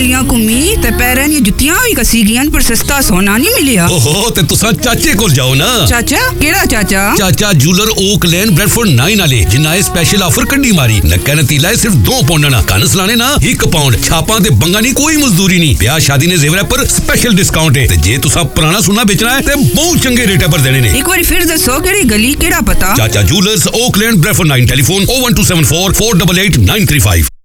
गलियां घूमी ते पैरां दी जुत्तियां भी कसी गईयां पर सस्ता सोना नहीं मिलिया। ओहो ते तुसा चाचे कोल जाओ ना। चाचा केड़ा चाचा? चाचा जूलर ओक लेन ब्रेडफोर्ड 9 वाले जिन्ना ए स्पेशल ऑफर कड्डी मारी। नक्का नतीला सिर्फ 2 पाउंड ना, कन सलाने ना 1 पाउंड। छापां ते बंगा नहीं, कोई मजदूरी नहीं। ब्याह शादी ने जेवर पर स्पेशल डिस्काउंट है। ते जे तुसा पुराना सोना बेचना है ते बहुत चंगे रेट पर देने ने। एक बार फिर दसो केड़ी गली केड़ा पता? चाचा जूलर्स ओक लेन ब्रेडफोर्ड 9, टेलीफोन 01274 488 935।